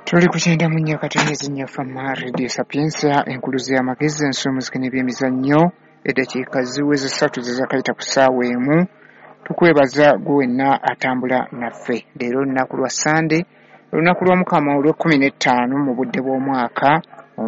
Tuli kukyenda mu nnyaka tennezinnya fama Radio Sapienza enkuluzi y'amagezi ensomozika n'ebyemizannyo eddakiika ziweze 3 zizakayita ku ssaawa emu. Tukwebaza gwe wenna atambula naffe. Leero lunaku lwa Sande, olunaku lwa Mukama olw'15 mu budde bw'omwaka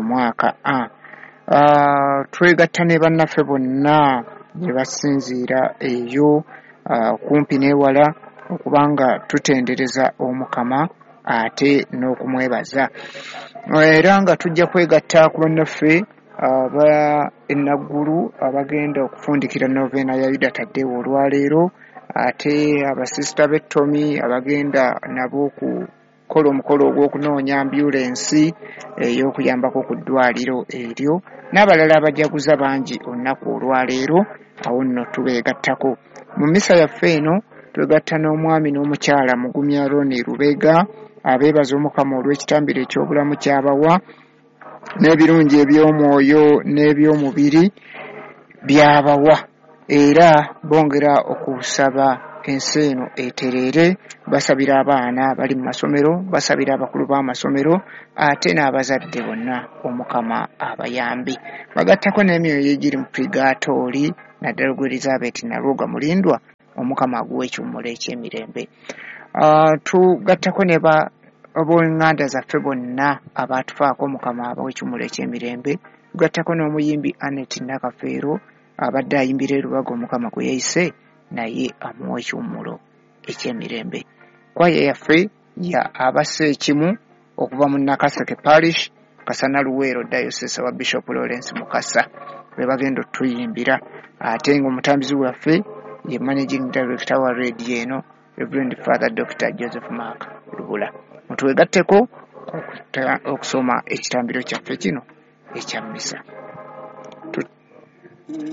twegatta ne bannaffe bonna gye basinziira eyo kumpi n'ewala okubanga tutendereza Omukama ate n'okumwebaza. Era nga tujja kwegatta ku bannaffe ennaggulu abagenda okufundikira noveena ya Yuda Taddewo olwaleero, ate abasisita b'ettomi abagenda nabo kukola omukolo ogw'okunoonya ambyulensi ey'okuyambako ku ddwaliro eryo, n'abalala abajaguza bangi olunaku olwaleero. Awo nno tubeegattako mu mmisa yaffe eno. Twegatta n'omwami n'omukyala Mugumya Roni Lubega abeebaza Omukama olw'ekitambiro eky'obulamu ky'abawa n'ebirungi eby'omwoyo n'eby'omubiri by'abawa, era bongera okusaba ensi eno etereere. Basabira abaana bali mu masomero, basabira abakulu b'amasomero, ate n'abazadde bonna Omukama abayambi. Bagattako n'emyoyo egiri mu Purgatory, naddala gwe Elizabeth Nalwoga Mulindwa, Omukama aguwa ekiwummulo eky'emirembe. Tugattako ne aboenganda zaffe bonna abaatufaako, Omukama abawa ekiwummulo eky'emirembe. Tugattako n'omuyimbi Annette Nakafeero abadde ayimbira e Lubaga, Omukama gwe yayise naye amuwa ekiwummulo eky'emirembe. Kwaya yaffe ya Abaseekimu okuva mu Nakaseke Parish, Kasana Luweero Diocese wa Bishop Lawrence Mukasa be bagenda otuyimbira, ate ng'omutambizi waffe ye Managing Director wa radio eno Reverend Father Dr. Joseph Mark Lubula. Mutwegatteko okusoma ekitambiro kyaffe kino ekya mmisa.